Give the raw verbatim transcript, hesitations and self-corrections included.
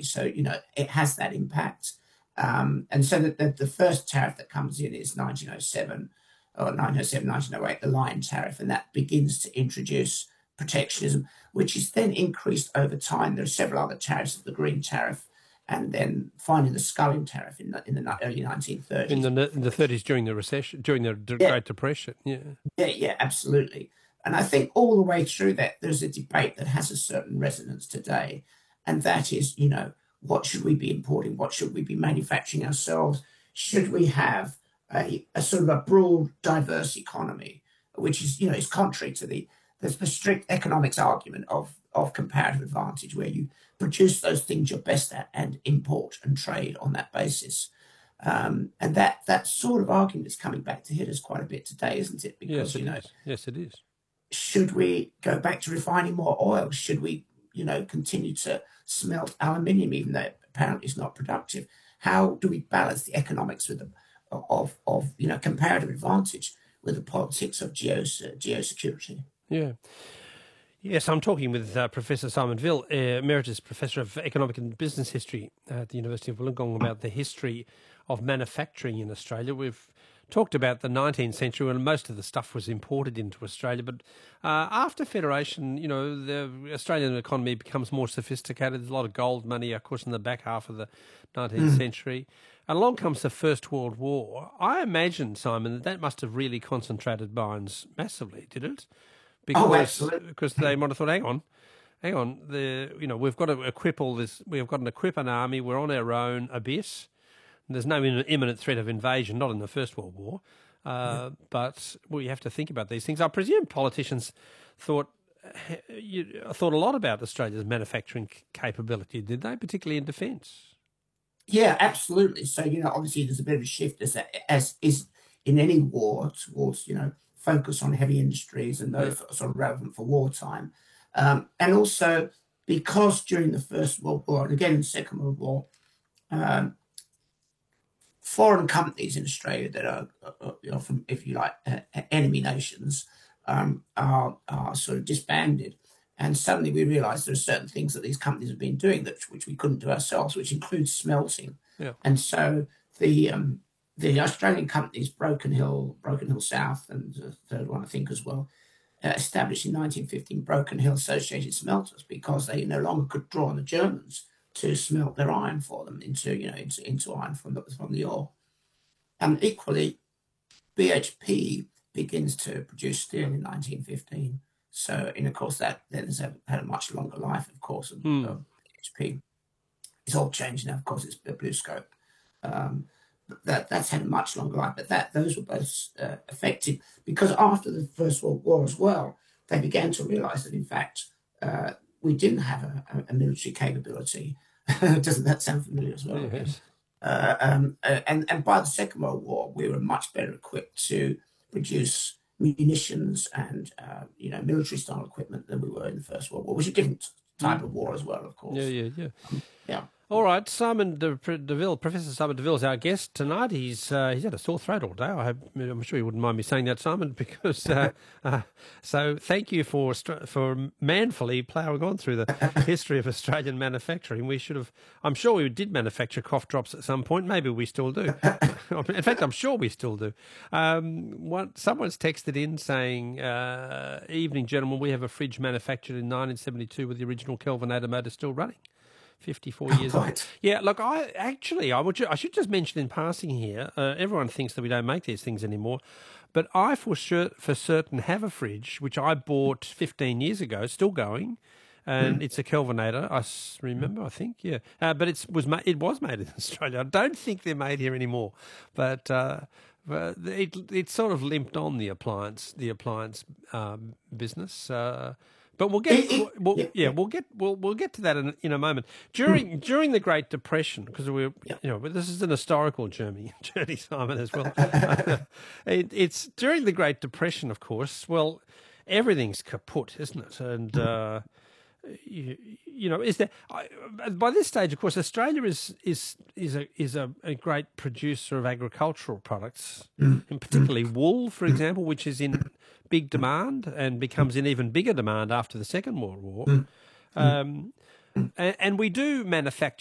So, you know, it has that impact. Um, and so the, the, the first tariff that comes in is nineteen oh seven, or nineteen oh seven, nineteen oh eight, the Lion Tariff, and that begins to introduce protectionism, which is then increased over time. There are several other tariffs, the Green Tariff, and then finally the Scullion Tariff in the, in the early nineteen thirties. In the in the thirties, during the recession, during the yeah. Great Depression, yeah. Yeah, yeah, absolutely. And I think all the way through that, there's a debate that has a certain resonance today, and that is, you know, what should we be importing? What should we be manufacturing ourselves? Should we have a, a sort of a broad, diverse economy, which is, you know, is contrary to the, the, the strict economics argument of, of comparative advantage, where you produce those things you're best at and import and trade on that basis. Um, and that, that sort of argument is coming back to hit us quite a bit today, isn't it? Because, yes, it you know, is. Yes, it is. Should we go back to refining more oil? Should we, you know, continue to smelt aluminium, even though apparently it's not productive? How do we balance the economics with the, of, of, you know, comparative advantage with the politics of geos, uh, geosecurity? Yeah. Yes, I'm talking with uh, Professor Simon Vill, uh, Emeritus Professor of Economic and Business History at the University of Wollongong, about the history of manufacturing in Australia. We've talked about the nineteenth century when most of the stuff was imported into Australia, but uh, after Federation, you know, the Australian economy becomes more sophisticated. There's a lot of gold money, of course, in the back half of the nineteenth mm. century. And along comes the First World War. I imagine, Simon, that that must have really concentrated minds massively, did it? Because, oh, absolutely. Because they might have thought, hang on, hang on, the you know we've got to equip all this. We've got to equip an army. We're on our own abyss. There's no imminent threat of invasion, not in the First World War, uh, yeah. but we have to think about these things. I presume politicians thought you, thought a lot about Australia's manufacturing capability, did they, particularly in defence? Yeah, absolutely. So, you know, obviously there's a bit of a shift as as is in any war towards, you know, focus on heavy industries and those yeah. sort of relevant for wartime. Um, and also because during the First World War, and again in the Second World War, um, foreign companies in Australia that are, uh, you know, from, if you like, uh, enemy nations um, are, are sort of disbanded. And suddenly we realised there are certain things that these companies have been doing that which we couldn't do ourselves, which includes smelting. Yeah. And so the um, the Australian companies, Broken Hill, Broken Hill South, and the third one I think as well, uh, established in nineteen fifteen Broken Hill Associated Smelters because they no longer could draw on the Germans to smelt their iron for them into, you know, into, into iron from the, from the ore. And equally, B H P begins to produce steel in nineteen fifteen. So, and of course, that then has had a much longer life, of course, of, mm. of B H P. It's all changed now, of course, it's BlueScope. Um, but that, that's had a much longer life, but that those were both uh, affected because after the First World War as well, they began to realise that, in fact, uh, we didn't have a, a, a military capability. Doesn't that sound familiar as well? Yes. Uh, um, uh, and, and by the Second World War, we were much better equipped to produce munitions and, uh, you know, military-style equipment than we were in the First World War, which is a different type of war as well, of course. Yeah, yeah, yeah. Um, yeah. All right, Simon de, de Ville, Professor Simon de Ville is our guest tonight. He's uh, he's had a sore throat all day. I hope, I'm sure you wouldn't mind me saying that, Simon, because uh, uh, so thank you for for manfully ploughing on through the history of Australian manufacturing. We should have. I'm sure we did manufacture cough drops at some point. Maybe we still do. In fact, I'm sure we still do. Um, one, someone's texted in saying, uh, "Evening, gentlemen. We have a fridge manufactured in nineteen seventy-two with the original Kelvinator motor still running." fifty-four years oh, old. right. Yeah, look, I actually, I would, ju- I should just mention in passing here, uh, everyone thinks that we don't make these things anymore, but I for sure, for certain have a fridge, which I bought fifteen years ago, still going, and mm. it's a Kelvinator, I s- remember, I think, yeah, uh, but it's, was ma- it was made in Australia. I don't think they're made here anymore, but... Uh, But it it sort of limped on the appliance the appliance um, business, uh, but we'll get we'll, yeah, yeah we'll get we'll we'll get to that in, in a moment. During during the Great Depression, because we yeah. you know this is an historical journey, journey Simon as well. it, it's during the Great Depression, of course. Well, everything's kaput, isn't it? And uh, You, you know, is there I, by this stage? Of course, Australia is is is a is a, a great producer of agricultural products, mm. and particularly wool, for example, which is in big demand and becomes in even bigger demand after the Second World War. Mm. Um, and, and we do manufacture.